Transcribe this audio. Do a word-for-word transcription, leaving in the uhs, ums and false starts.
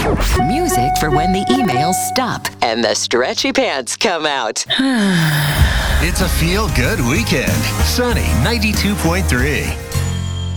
Music for when the emails stop and the stretchy pants come out. It's a feel-good weekend. Sunny ninety-two point three.